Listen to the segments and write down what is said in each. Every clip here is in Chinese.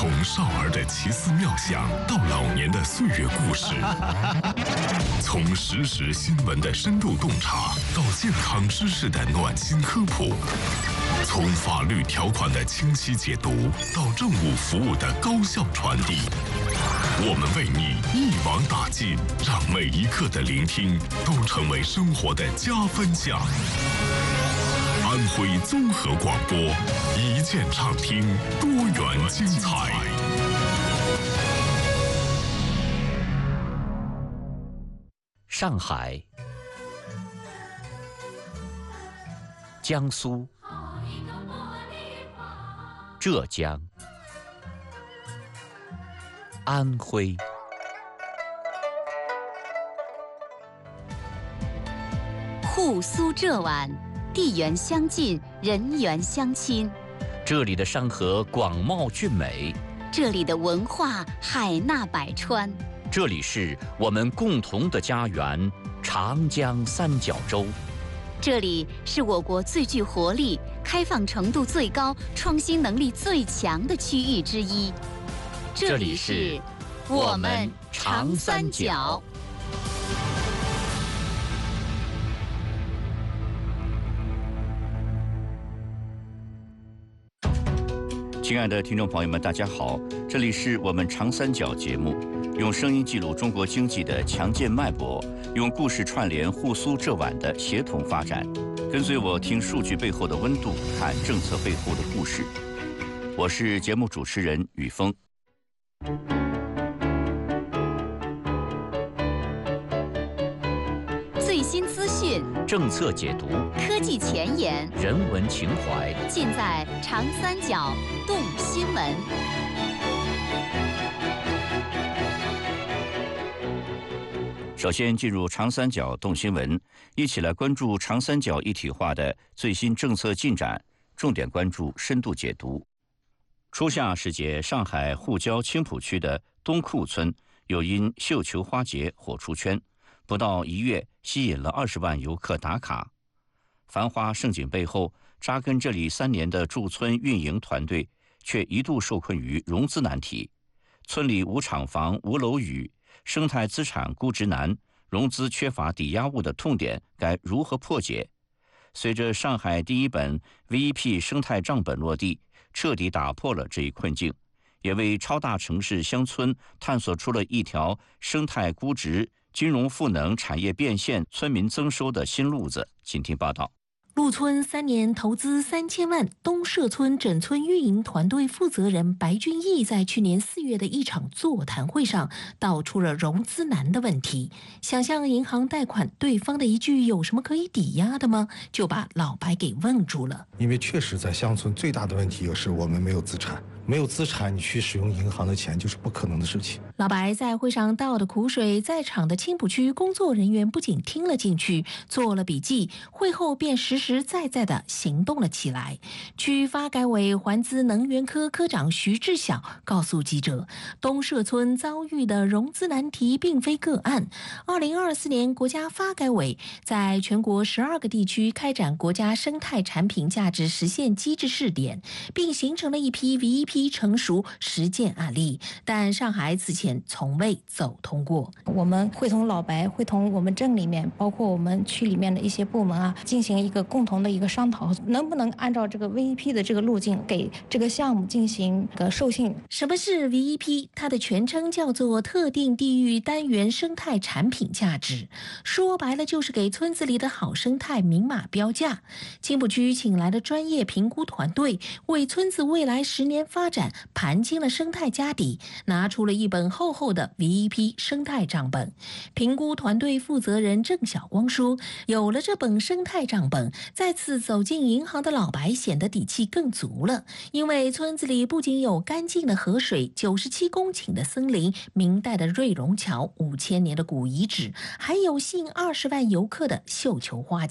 从少儿的奇思妙想到老年的岁月故事，从实时新闻的深度洞察到健康知识的暖心科普，从法律条款的清晰解读到政务服务的高效传递，我们为你一网打尽，让每一刻的聆听都成为生活的加分项。安徽综合广播，一键畅听，多元精彩。 上海、江苏、浙江、安徽。 沪苏浙皖，地缘相近，人缘相亲。 这里的山河广袤俊美， 这里的文化海纳百川。 这里是我们共同的家园——长江三角洲。 这里是我国最具活力、开放程度最高、创新能力最强的区域之一。 这里是我们长三角。亲爱的听众朋友们，大家好，这里是我们长三角节目，用声音记录中国经济的强健脉搏，用故事串联沪苏浙皖的协同发展。跟随我听数据背后的温度，看政策背后的故事。我是节目主持人宇峰。 最新资讯、 政策解读、 科技前沿、 人文情怀， 尽在长三角动新闻。 首先进入长三角动新闻，一起来关注长三角一体化的最新政策进展，重点关注深度解读。初夏时节，上海沪郊青浦区的东库村又因绣球花节火出圈，不到1月吸引了20万游客打卡。繁花盛景背后，扎根这里3年的驻村运营团队却一度受困于融资难题。村里无厂房、无楼宇，生态资产估值难，融资缺乏抵押物的痛点该如何破解？随着上海第一本 VEP 生态账本落地，彻底打破了这一困境，也为超大城市乡村探索出了一条生态估值、金融赋能、产业变现、村民增收的新路子。请听报道。 陆村3年投资3000万，东社村整村运营团队负责人白俊义在去年4月的一场座谈会上道出了融资难的问题。想向银行贷款，对方的一句有什么可以抵押的吗，就把老白给问住了。 因为确实在乡村最大的问题就是我们没有资产，没有资产你去使用银行的钱就是不可能的事情。 老白在会上倒的苦水，在场的青浦区工作人员不仅听了进去，做了笔记，会后便实实在在地行动了起来。区发改委环资能源科科长徐志晓告诉记者，东社村遭遇的融资难题并非个案。2024年，国家发改委在全国12个地区开展国家生态产品价值实现机制试点，并形成了一批 VEP 成熟实践案例，但上海此前从未走通过。 我们会同老白，会同我们镇里面，包括我们区里面的一些部门啊，进行一个共同的一个商讨，能不能按照这个 VEP 的这个路径，给这个项目进行个授信。 什么是 VEP？ 它的全称叫做特定地域单元生态产品价值，说白了就是给村子里的好生态明码标价。青浦区请来的专业评估团队，为村子未来10年发展盘清了生态家底，拿出了一本厚厚的 VEP 生态账本。评估团队负责人郑晓光说，有了这本生态账本，再次走进银行的老白显得底气更足了。因为村子里不仅有干净的河水、97公顷的森林、明代的瑞龙桥、5000年的古遗址，还有吸引20万游客的绣球花节。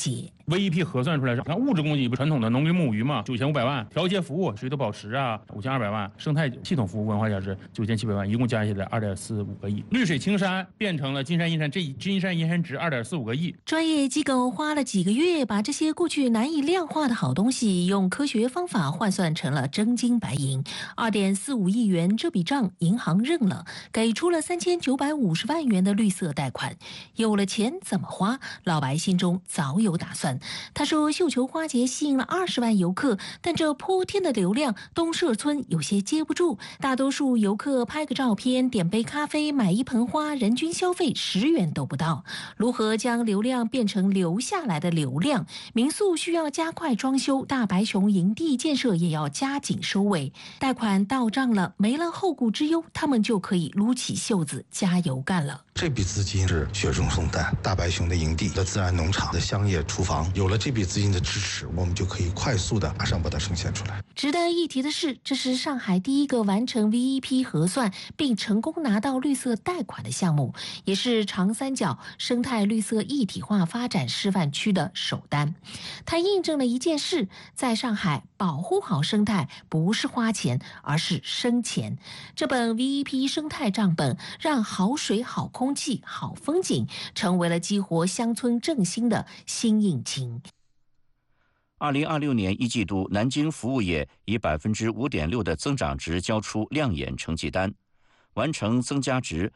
VEP 核算出来，像物质供给不传统的农林牧渔嘛，9500万；调节服务、水土保持啊，5200万；生态系统服务文化价值9700万，一共加起来2.45个亿。绿水青山变成了金山银山，这金山银山值2.45个亿。 专业机构花了几个月，把这些过去难以量化的好东西，用科学方法换算成了真金白银。2.45亿元这笔账，银行认了，给出了3950万元的绿色贷款。有了钱怎么花？老白心中早有打算。他说，绣球花节吸引了20万游客，但这泼天的流量，东社村有些接不住。大多数游客拍个照片，点杯咖啡，买一盆花，人均消费10元都不到。如何将流量变成留下来的流量？民宿需要加快装修，大白熊营地建设也要加紧收尾。贷款到账了，没了后顾之忧，他们就可以撸起袖子加油干了。 这笔资金是雪中送炭，大白熊的营地的自然农场的乡野厨房，有了这笔资金的支持，我们就可以快速的马上把它呈现出来。 值得一提的是，这是上海第一个完成 VEP 核算并成功拿到绿色贷款的项目，也是长三角生态绿色一体化发展示范区的首单。它印证了一件事，在上海保护好生态不是花钱，而是生钱。这本 VEP 生态账本让好水、好空气、好风景成为了激活乡村振兴的新引擎。 2026年一季度，南京服务业以5.6%的增长值交出亮眼成绩单，完成增加值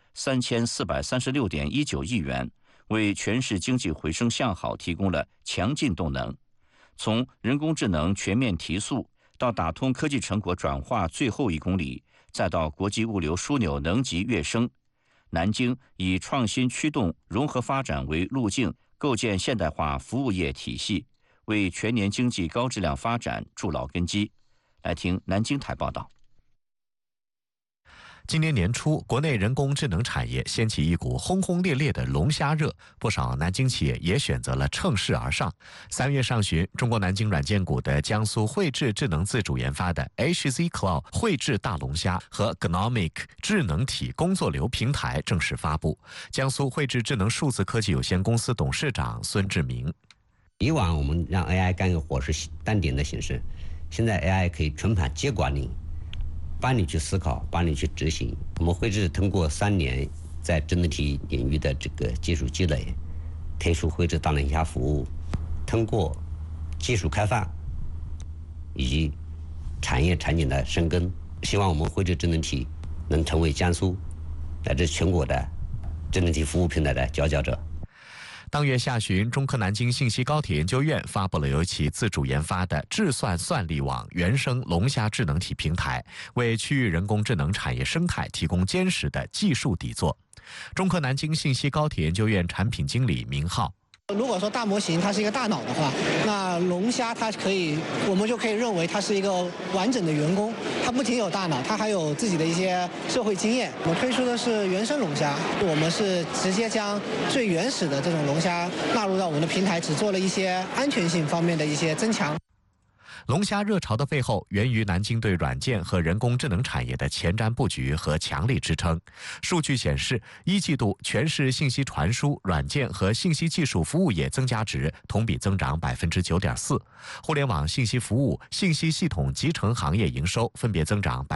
3436.19亿元，为全市经济回升向好提供了强劲动能。从人工智能全面提速，到打通科技成果转化最后1公里，再到国际物流枢纽能级跃升，南京以创新驱动融合发展为路径，构建现代化服务业体系，为全年经济高质量发展筑牢根基。来听南京台报道。 今年年初，国内人工智能产业掀起一股轰轰烈烈的龙虾热，不少南京企业也选择了乘势而上。3月上旬，中国南京软件股的江苏汇智智能自主研发的 HZ Cloud 汇智大龙虾和 Gnomic 智能体工作流平台正式发布。江苏汇智智能数字科技有限公司董事长孙志明： 以往我们让 AI 干个活是单点的形式，现在 AI 可以全盘接管你，帮你去思考，帮你去执行。我们汇智通过3年在智能体领域的这个技术积累，推出汇智大龙虾服务，通过技术开放以及产业场景的深耕，希望我们汇智智能体能成为江苏乃至全国的智能体服务平台的佼佼者。 当月下旬，中科南京信息高铁研究院发布了由其自主研发的智算算力网原生龙虾智能体平台，为区域人工智能产业生态提供坚实的技术底座。中科南京信息高铁研究院产品经理明浩： 如果说大模型它是一个大脑的话，那龙虾它我们就可以认为它是一个完整的员工，它不仅有大脑，它还有自己的一些社会经验。我们推出的是原生龙虾，我们是直接将最原始的这种龙虾纳入到我们的平台，只做了一些安全性方面的一些增强。 龙虾热潮的背后，源于南京对软件和人工智能产业的前瞻布局和强力支撑。数据显示，1季度全市信息传输、软件和信息技术服务业增加值同比增长9.4%，互联网信息服务、信息系统集成行业营收分别增长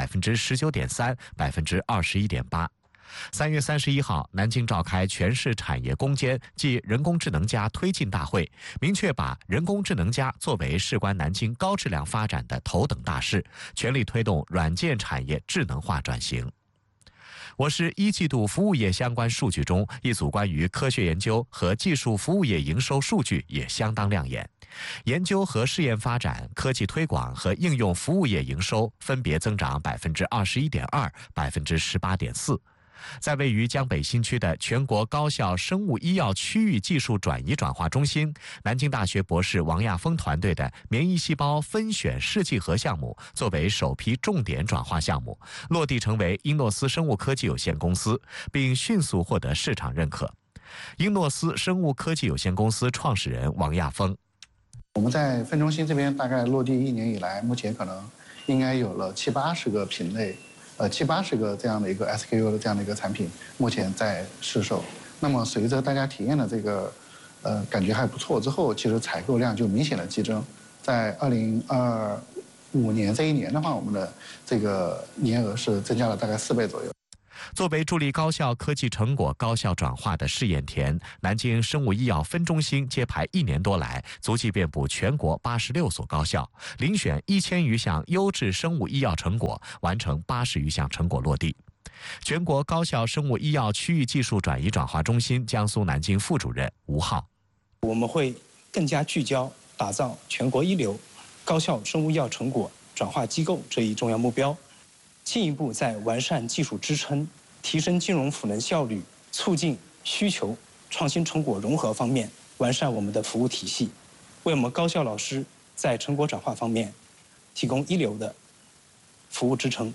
19.3%、21.8%。3月31号，南京召开全市产业攻坚暨人工智能+推进大会，明确把人工智能+作为事关南京高质量发展的头等大事，全力推动软件产业智能化转型。我市1季度服务业相关数据中，一组关于科学研究和技术服务业营收数据也相当亮眼。研究和试验发展、科技推广和应用服务业营收分别增长21.2%、18.4%。在位于江北新区的全国高校生物医药区域技术转移转化中心，南京大学博士王亚峰团队的免疫细胞分选试剂盒项目作为首批重点转化项目，落地成为英诺斯生物科技有限公司，并迅速获得市场认可。英诺斯生物科技有限公司创始人王亚峰： 我们在分中心这边大概落地1年以来，目前可能应该有了70-80个品类。70-80个这样的一个 SKU 的这样的一个产品，目前在市售。那么随着大家体验的这个感觉还不错之后，其实采购量就明显的激增。在2025年这一年的话，我们的这个年额是增加了大概4倍左右。 作为助力高校科技成果高效转化的试验田，南京生物医药分中心揭牌1年多来，足迹遍布全国86所高校，遴选1000余项优质生物医药成果，完成80余项成果落地。全国高校生物医药区域技术转移转化中心江苏南京副主任吴浩， 我们会更加聚焦打造全国一流高校生物医药成果转化机构这一重要目标，进一步在完善技术支撑、提升金融赋能效率、促进需求创新成果融合方面完善我们的服务体系，为我们高校老师在成果转化方面提供一流的服务支撑。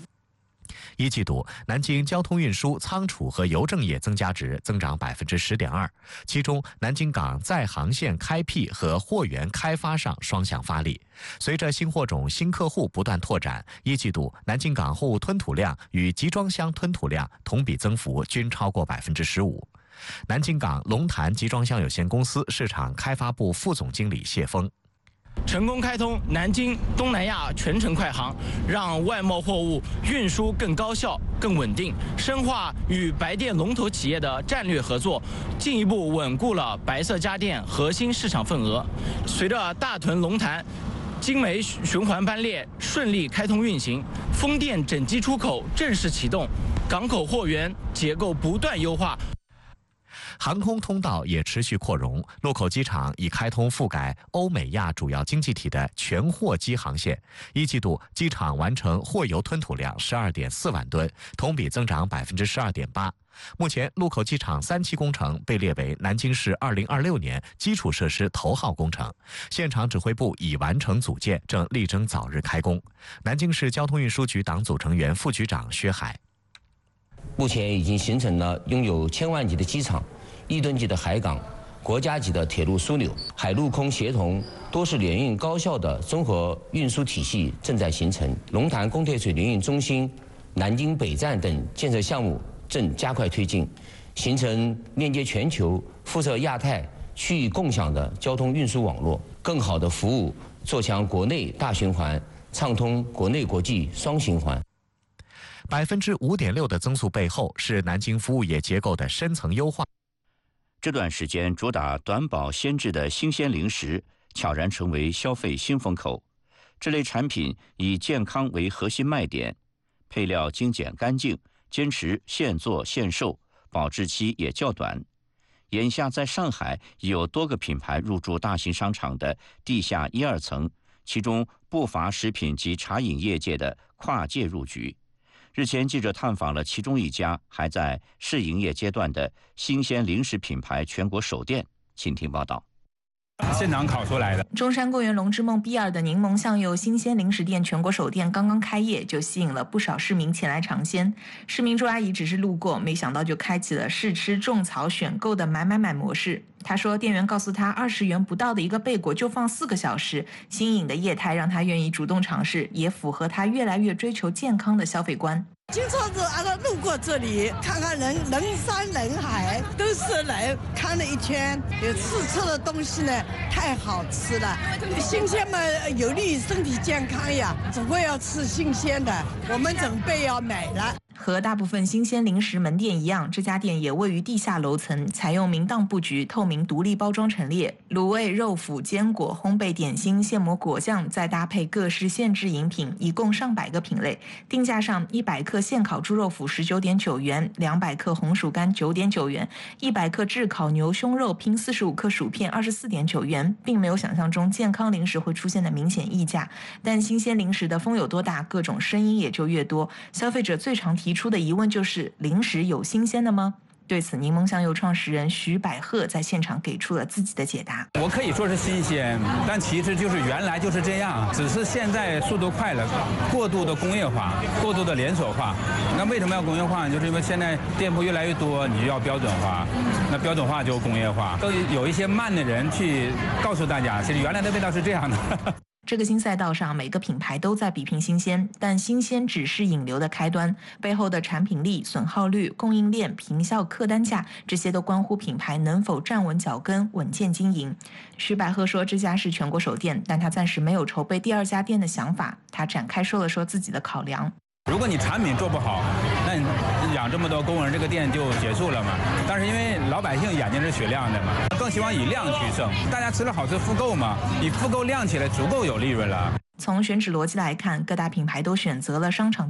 1季度，南京交通运输、仓储和邮政业增加值增长10.2%，其中南京港在航线开辟和货源开发上双向发力。随着新货种、新客户不断拓展，1季度南京港货物吞吐量与集装箱吞吐量同比增幅均超过15%。南京港龙潭集装箱有限公司市场开发部副总经理谢峰。 成功开通南京东南亚全程快航，让外贸货物运输更高效、更稳定，深化与白电龙头企业的战略合作，进一步稳固了白色家电核心市场份额。随着大屯龙潭精美循环班列顺利开通运行，风电整机出口正式启动，港口货源结构不断优化。 航空通道也持续扩容，禄口机场已开通覆盖欧美亚主要经济体的全货机航线。1季度，机场完成货邮吞吐量12.4万吨，同比增长12.8%。目前，禄口机场3期工程被列为南京市2026年基础设施头号工程，现场指挥部已完成组建，正力争早日开工。南京市交通运输局党组成员、副局长薛海： 目前已经形成了拥有1000万级的机场、1吨级的海港、国家级的铁路枢纽、海陆空协同、多式联运高效的综合运输体系正在形成。龙潭供铁水联运中心、南京北站等建设项目正加快推进，形成链接全球、辐射亚太区域共享的交通运输网络，更好的服务，做强国内大循环，畅通国内国际双循环。 5.6%的增速背后是南京服务业结构的深层优化。 这段时间主打短保鲜制的新鲜零食悄然成为消费新风口。这类产品以健康为核心卖点，配料精简干净，坚持现做现售，保质期也较短。眼下在上海已有多个品牌入驻大型商场的地下1、2层，其中不乏食品及茶饮业界的跨界入局。日前，记者探访了其中一家还在试营业阶段的新鲜零食品牌全国首店，请听报道。 现场烤出来的。 中山公园龙之梦 B2 的柠檬巷友新鲜零食店全国首店刚刚开业，就吸引了不少市民前来尝鲜。市民朱阿姨只是路过，没想到就开启了试吃、种草、选购的买模式。她说，店员告诉她20元不到的一个贝果就放4个小时，新颖的业态让她愿意主动尝试，也符合她越来越追求健康的消费观。 经常是路过这里，看看人山人海，都是人，看了一圈，有试吃的东西呢，太好吃了，新鲜嘛，有利于身体健康呀，总归要吃新鲜的，我们准备要买了。 和大部分新鲜零食门店一样，这家店也位于地下楼层，采用明档布局，透明独立包装陈列，卤味、肉脯、坚果、烘焙点心、现磨果酱，再搭配各式现制饮品，一共上百个品类。定价上，100克现烤猪肉脯19.9元，200克红薯干9.9元，100克炙烤牛胸肉拼45克薯片24.9元，并没有想象中健康零食会出现的明显溢价。但新鲜零食的风有多大，各种声音也就越多。消费者最常提出的疑问就是：零食有新鲜的吗？对此，柠檬香柚创始人徐百鹤在现场给出了自己的解答。 我可以说是新鲜，但其实就是原来就是这样，只是现在速度快了，过度的工业化，过度的连锁化。那为什么要工业化呢？就是因为现在店铺越来越多，你就要标准化，那标准化就工业化。都有一些慢的人去告诉大家，其实原来的味道是这样的。 这个新赛道上，每个品牌都在比拼新鲜，但新鲜只是引流的开端，背后的产品力、损耗率、供应链、平效、客单价，这些都关乎品牌能否站稳脚跟、稳健经营。徐百鹤说，这家是全国首店，但他暂时没有筹备第2家店的想法。他展开说了说自己的考量。 如果你产品做不好，那你养这么多工人，这个店就结束了嘛。但是因为老百姓眼睛是雪亮的嘛，更希望以量取胜，大家吃了好吃复购嘛，你复购量起来足够有利润了。 从选址逻辑来看，各大品牌都选择了商场